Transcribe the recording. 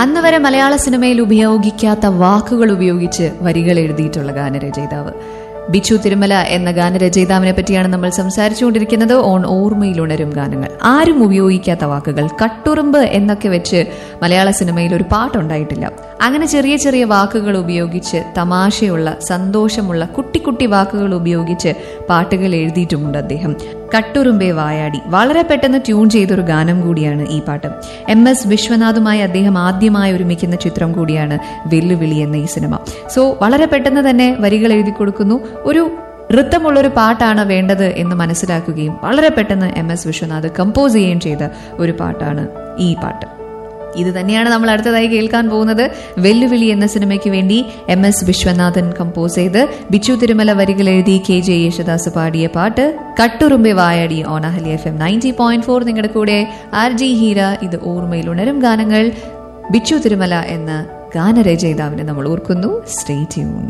അന്ന് വരെ മലയാള സിനിമയിൽ ഉപയോഗിക്കാത്ത വാക്കുകൾ ഉപയോഗിച്ച് വരികൾ എഴുതിയിട്ടുള്ള ഗാനരചയിതാവ് ബിച്ചു തിരുമല എന്ന ഗാനരചയിതാവിനെ പറ്റിയാണ് നമ്മൾ സംസാരിച്ചുകൊണ്ടിരിക്കുന്നത്. ഓൺ ഓർമ്മയിൽ ഉണരും ഗാനങ്ങൾ. ആരും ഉപയോഗിക്കാത്ത വാക്കുകൾ, കട്ടുറുമ്പ് എന്നൊക്കെ വെച്ച് മലയാള സിനിമയിൽ ഒരു പാട്ടുണ്ടായിട്ടില്ല. അങ്ങനെ ചെറിയ ചെറിയ വാക്കുകൾ ഉപയോഗിച്ച്, തമാശയുള്ള, സന്തോഷമുള്ള കുട്ടി കുട്ടി വാക്കുകൾ ഉപയോഗിച്ച് പാട്ടുകൾ എഴുതിയിട്ടുമുണ്ട് അദ്ദേഹം. കട്ടുറുമ്പേ വായാടി വളരെ പെട്ടെന്ന് ട്യൂൺ ചെയ്തൊരു ഗാനം കൂടിയാണ് ഈ പാട്ട്. MS വിശ്വനാഥുമായി അദ്ദേഹം ആദ്യമായി ഒരുമിക്കുന്ന ചിത്രം കൂടിയാണ് വെല്ലുവിളി എന്ന ഈ സിനിമ. സോ വളരെ പെട്ടെന്ന് തന്നെ വരികൾ എഴുതി കൊടുക്കുന്നു. ഒരു ഋത്തമുള്ളൊരു പാട്ടാണ് വേണ്ടത് എന്ന് മനസ്സിലാക്കുകയും വളരെ പെട്ടെന്ന് MS വിശ്വനാഥ് കമ്പോസ് ചെയ്യുകയും ചെയ്ത ഒരു പാട്ടാണ് ഈ പാട്ട്. ഇത് തന്നെയാണ് നമ്മൾ അടുത്തതായി കേൾക്കാൻ പോകുന്നത്. വെല്ലുവിളി എന്ന സിനിമയ്ക്ക് വേണ്ടി MS വിശ്വനാഥൻ കമ്പോസ് ചെയ്ത് ബിച്ചു തിരുമല വരികൾ എഴുതി KJ യേശുദാസ് പാടിയ പാട്ട് കട്ടുറുമ്പെ വായാടി ഓൺ അഹല്യ FM 90.4. നിങ്ങളുടെ കൂടെ RJ ഹീര. ഇത് ഓർമ്മയിൽ ഉണരും ഗാനങ്ങൾ. ബിച്ചു തിരുമല എന്ന ഗാനരചയിതാവിനെ നമ്മൾ ഓർക്കുന്നു. Stay tune.